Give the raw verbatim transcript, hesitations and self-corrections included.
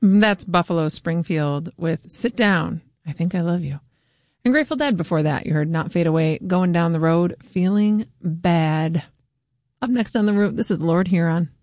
That's Buffalo Springfield with Sit Down, I Think I Love You. And Grateful Dead before that, you heard Not Fade Away, Going Down the Road, Feeling Bad. Up next on the route, this is Lord Huron.